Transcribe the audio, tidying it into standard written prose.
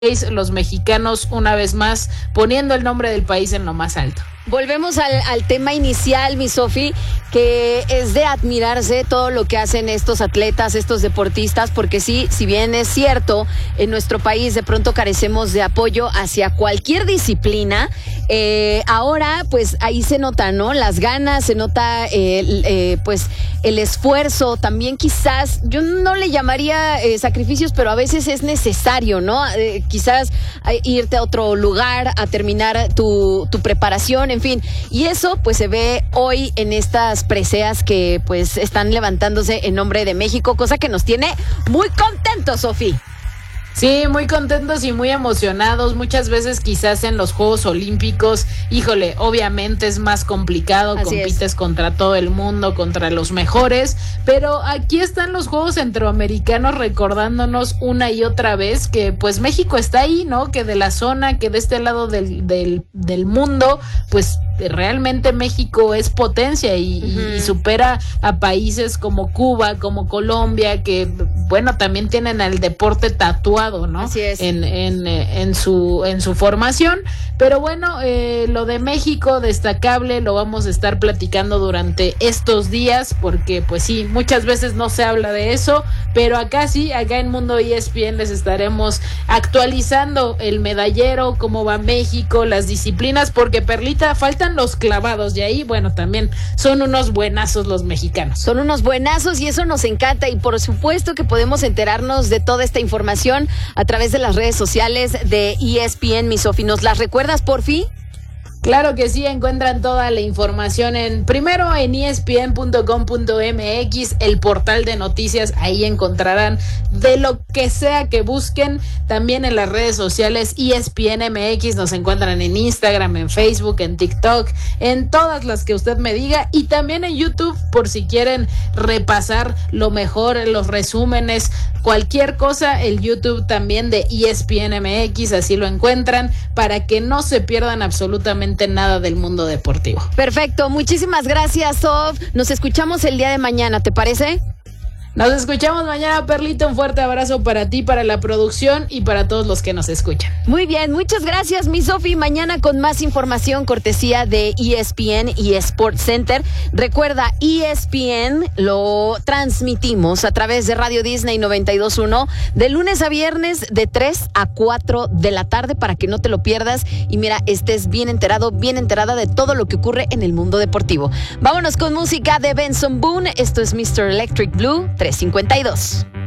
los mexicanos una vez más poniendo el nombre del país en lo más alto. Volvemos al tema inicial, mi Sofi, que es de admirarse todo lo que hacen estos atletas, estos deportistas, porque sí, si bien es cierto, en nuestro país de pronto carecemos de apoyo hacia cualquier disciplina, ahora pues ahí se nota, ¿no? Las ganas, se nota pues el esfuerzo, también quizás, yo no le llamaría sacrificios, pero a veces es necesario, ¿no? Quizás irte a otro lugar a terminar tu preparación, en fin, y eso pues se ve hoy en estas preseas que pues están levantándose en nombre de México, cosa que nos tiene muy contentos, Sofi. Sí, muy contentos y muy emocionados. Muchas veces quizás en los Juegos Olímpicos, híjole, obviamente es más complicado, compites contra todo el mundo, contra los mejores, pero aquí están los Juegos Centroamericanos recordándonos una y otra vez que pues México está ahí, ¿no? Que de la zona, que de este lado del mundo, pues realmente México es potencia y supera a países como Cuba, como Colombia, que bueno, también tienen el deporte tatuado, ¿no? Así es. En su formación, pero bueno, lo de México destacable lo vamos a estar platicando durante estos días, porque pues sí, muchas veces no se habla de eso, pero acá sí, acá en Mundo ESPN les estaremos actualizando el medallero, cómo va México, las disciplinas, porque Perlita, faltan los clavados, y ahí, bueno, también son unos buenazos los mexicanos. Son unos buenazos y eso nos encanta, y por supuesto que podemos enterarnos de toda esta información a través de las redes sociales de ESPN, mi Sofi. ¿Nos las recuerdas, por fin? Claro que sí, encuentran toda la información primero en espn.com.mx, el portal de noticias, ahí encontrarán de lo que sea que busquen, también en las redes sociales ESPN MX, nos encuentran en Instagram, en Facebook, en TikTok, en todas las que usted me diga, y también en YouTube por si quieren repasar lo mejor, los resúmenes, cualquier cosa, el YouTube también de ESPN MX, así lo encuentran, para que no se pierdan absolutamente nada del mundo deportivo. Perfecto, muchísimas gracias, Sof. Nos escuchamos el día de mañana, ¿te parece? Nos escuchamos mañana, Perlita. Un fuerte abrazo para ti, para la producción y para todos los que nos escuchan. Muy bien, muchas gracias, mi Sofi. Mañana con más información, cortesía de ESPN y Sports Center. Recuerda, ESPN lo transmitimos a través de Radio Disney 92.1 de lunes a viernes de 3 a 4 de la tarde para que no te lo pierdas y mira, estés bien enterado, bien enterada de todo lo que ocurre en el mundo deportivo. Vámonos con música de Benson Boone. Esto es Mr. Electric Blue 352.